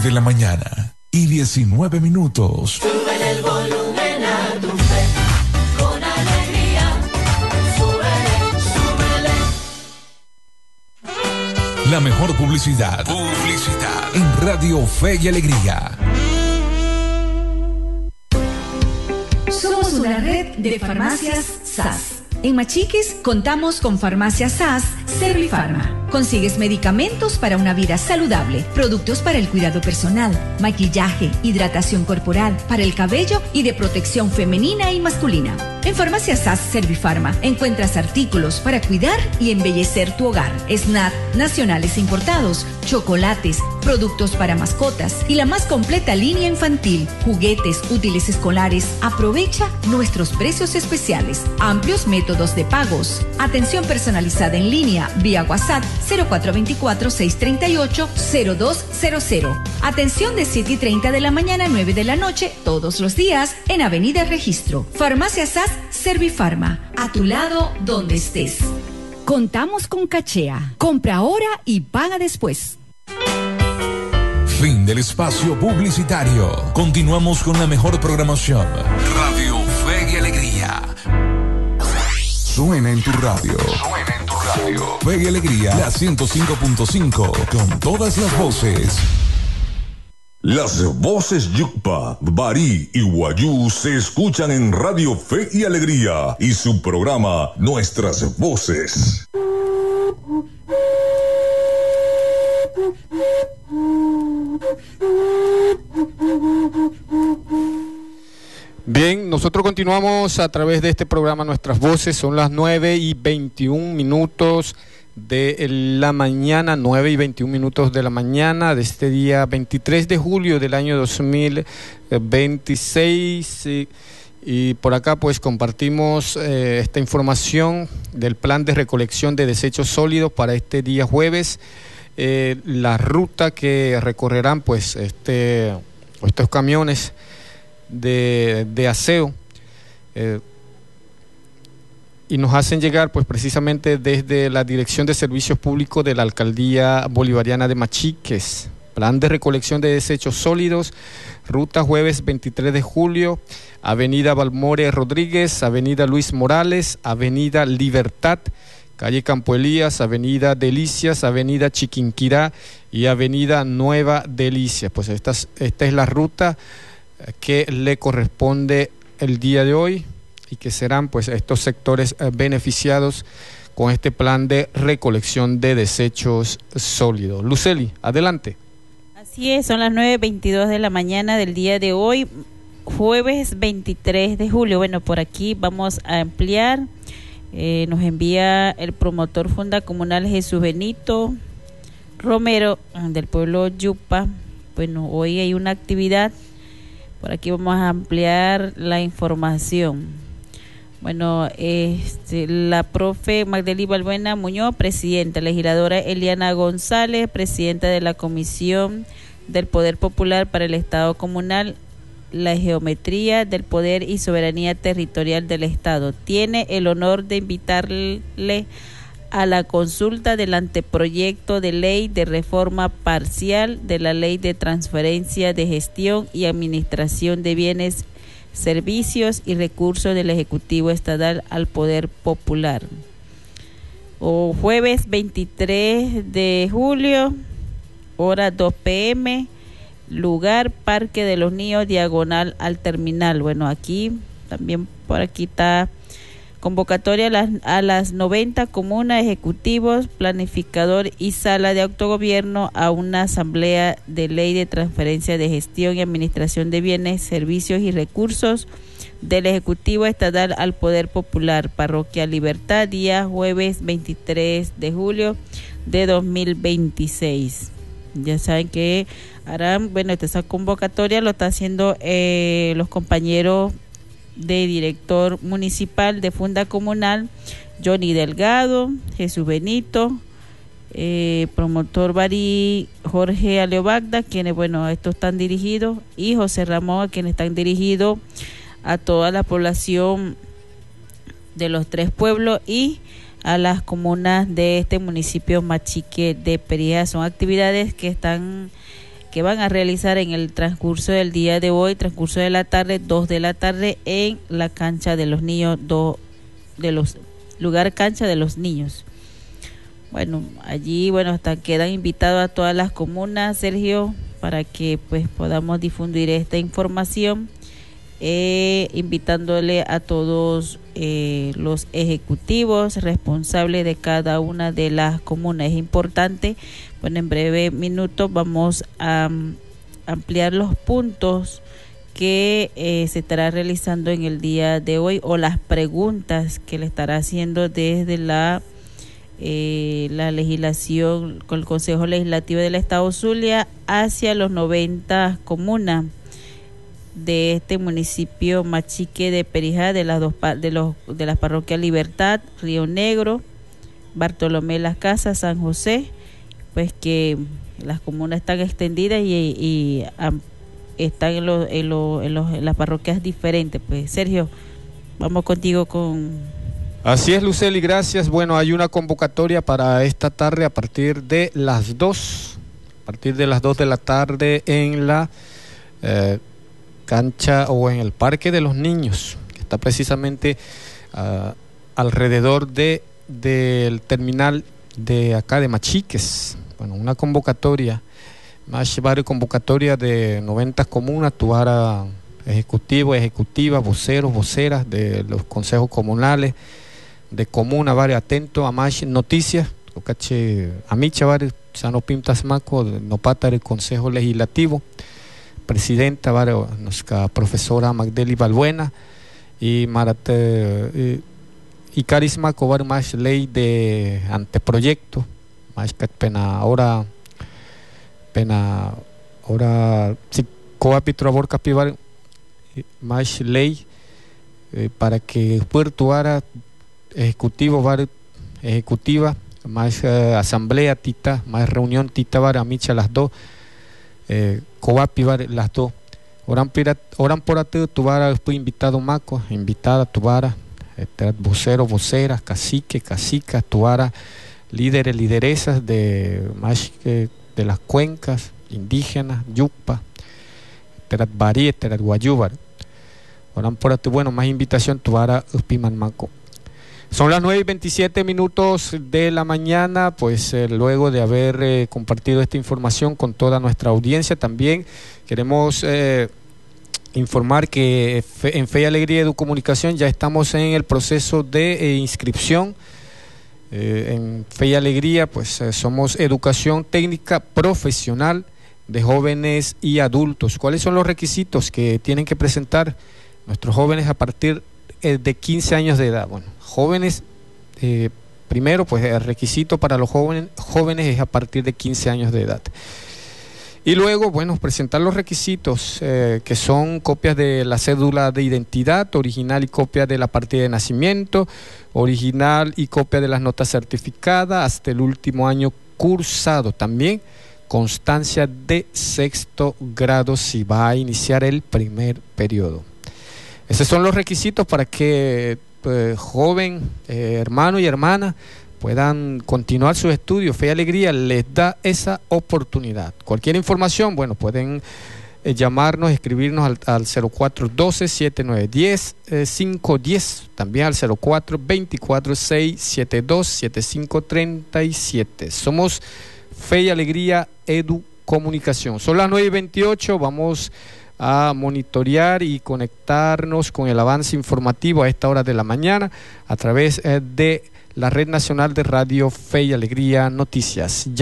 de la mañana y 19 minutos. Súbele el volumen a tu fe, con alegría. Súbele. La mejor publicidad en Radio Fe y Alegría. Somos una red de farmacias SAS. En Machiques contamos con Farmacia SAS Servifarma. Consigues medicamentos para una vida saludable, productos para el cuidado personal, maquillaje, hidratación corporal, para el cabello y de protección femenina y masculina. En Farmacia SAS Servifarma encuentras artículos para cuidar y embellecer tu hogar, snacks nacionales importados, chocolates, productos para mascotas y la más completa línea infantil, juguetes, útiles escolares. Aprovecha nuestros precios especiales, amplios métodos de pagos, atención personalizada en línea vía WhatsApp 0424-638-0200. Atención de 7:30 de la mañana a 9 de la noche todos los días en Avenida Registro. Farmacia SAS Servifarma, a tu lado donde estés. Contamos con Cachea. Compra ahora y paga después. Fin del espacio publicitario. Continuamos con la mejor programación. Radio Fe y Alegría. Suena en tu radio. Fe y Alegría, la 105.5, con todas las voces. Las voces Yucpa, Barí y Guayú se escuchan en Radio Fe y Alegría y su programa Nuestras Voces. Bien, nosotros continuamos a través de este programa Nuestras Voces. Son las 9:21 de la mañana, 9:21 de la mañana de este día 23 de julio del año 2026. Y por acá pues compartimos esta información del plan de recolección de desechos sólidos para este día jueves. La ruta que recorrerán pues estos camiones de aseo y nos hacen llegar pues precisamente desde la Dirección de Servicios Públicos de la Alcaldía Bolivariana de Machiques. Plan de recolección de desechos sólidos, ruta jueves 23 de julio, Avenida Balmore Rodríguez, Avenida Luis Morales, Avenida Libertad, calle Campo Elías, Avenida Delicias, Avenida Chiquinquirá y Avenida Nueva Delicias. Pues esta es la ruta que le corresponde el día de hoy y que serán pues estos sectores beneficiados con este plan de recolección de desechos sólidos. Luceli, adelante. Así es, son las 9:22 de la mañana del día de hoy, jueves 23 de julio. Bueno, por aquí vamos a ampliar. Nos envía el promotor fundacomunal Jesús Benito Romero del pueblo Yupa. Bueno, hoy hay una actividad. Por aquí vamos a ampliar la información. Bueno, la profe Magdalí Balbuena Muñoz, presidenta, legisladora Eliana González, presidenta de la Comisión del Poder Popular para el Estado Comunal, la Geometría del Poder y Soberanía Territorial del Estado. Tiene el honor de invitarle a la consulta del anteproyecto de ley de reforma parcial de la Ley de Transferencia de Gestión y Administración de Bienes, Servicios y Recursos del Ejecutivo Estatal al Poder Popular. Jueves 23 de julio, hora 2 p.m., lugar Parque de los Niños, diagonal al terminal. Bueno, aquí también por aquí está convocatoria a las 90 comunas, ejecutivos, planificador y sala de autogobierno a una asamblea de ley de transferencia de gestión y administración de bienes, servicios y recursos del Ejecutivo Estatal al Poder Popular, Parroquia Libertad, día jueves 23 de julio de 2026. Ya saben que harán, bueno, esta convocatoria lo está haciendo los compañeros de director municipal de Funda Comunal, Johnny Delgado, Jesús Benito, promotor Barí, Jorge Aleobagda, quienes, bueno, estos están dirigidos, y José Ramón, a quienes están dirigidos a toda la población de los 3 pueblos y a las comunas de este municipio Machique de Perijá. Son actividades que que van a realizar en el transcurso del día de hoy, transcurso de la tarde, 2 de la tarde, en la cancha de los niños, lugar cancha de los niños. Bueno, allí, hasta quedan invitados a todas las comunas, Sergio, para que pues podamos difundir esta información, invitándole a todos los ejecutivos responsables de cada una de las comunas. Es importante, en breve minutos vamos a ampliar los puntos que se estará realizando en el día de hoy, o las preguntas que le estará haciendo desde la legislación con el Consejo Legislativo del Estado Zulia hacia los 90 comunas de este municipio Machique de Perijá, de las de las parroquias Libertad, Río Negro, Bartolomé Las Casas, San José, pues que las comunas están extendidas y están en las parroquias diferentes. Pues Sergio, vamos contigo con... Así es, Luceli, gracias. Bueno, hay una convocatoria para esta tarde a partir de las 2 de la tarde en la cancha o en el Parque de los Niños, que está precisamente alrededor del terminal de acá de Machiques. Bueno, una convocatoria, más varias convocatorias de 90 comunas, tuara ejecutivo, ejecutiva, voceros, voceras de los consejos comunales de comuna, varios atentos a más noticias, ocache a micha varios sano pintas maco no pata el consejo legislativo, presidenta varios nuestra profesora Magdeli Balbuena y marate y carisma cobar más ley de anteproyecto más que pena ahora si coapitro abor capivar más ley para que puertuara ejecutiva más asamblea tita más reunión tita vara micha las dos coapivar las dos oran por ateo tuvara después invitado maco invitada tuvara voceros voceras caciques tuvara líderes lideresas de más de las cuencas indígenas yucpa terat barí terat guayúbar oran por ateo. Bueno, más invitación tuvara uspiman maco. Son las 9:27 de la mañana, pues luego de haber compartido esta información con toda nuestra audiencia, también queremos informar que en Fe y Alegría Educomunicación ya estamos en el proceso de inscripción. En Fe y Alegría, pues somos educación técnica profesional de jóvenes y adultos. ¿Cuáles son los requisitos que tienen que presentar nuestros jóvenes a partir de 15 años de edad? Bueno, jóvenes, primero pues el requisito para los jóvenes es a partir de 15 años de edad. Y luego, bueno, presentar los requisitos que son copias de la cédula de identidad, original y copia de la partida de nacimiento, original y copia de las notas certificadas hasta el último año cursado. También constancia de 6º grado si va a iniciar el primer periodo. Esos son los requisitos para que joven, hermano y hermana puedan continuar sus estudios. Fe y Alegría les da esa oportunidad. Cualquier información, bueno, pueden llamarnos, escribirnos al 0412-7910-510, también al 04-24-672-7537. Somos Fe y Alegría Educomunicación. Son las 9:28, vamos a monitorear y conectarnos con el avance informativo a esta hora de la mañana a través de la Red Nacional de Radio Fe y Alegría Noticias. Ya